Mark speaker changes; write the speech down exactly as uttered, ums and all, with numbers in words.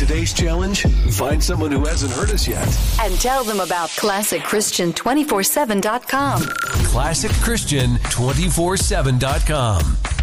Speaker 1: today's challenge? Find someone who hasn't heard us yet
Speaker 2: and tell them about classic christian two four seven dot com.
Speaker 1: classic christian two four seven dot com.